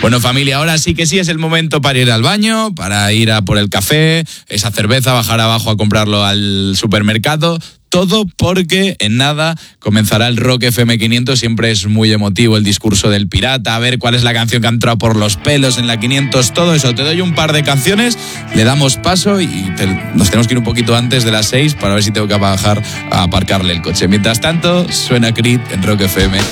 Bueno, familia, ahora sí que sí es el momento para ir al baño, para ir a por el café, esa cerveza, bajar abajo a comprarlo al supermercado. Todo porque en nada comenzará el Rock FM 500. Siempre es muy emotivo el discurso del pirata, a ver cuál es la canción que ha entrado por los pelos en la 500, todo eso. Te doy un par de canciones, le damos paso y nos tenemos que ir un poquito antes de las 6 para ver si tengo que bajar a aparcarle el coche. Mientras tanto, suena Creed en Rock FM.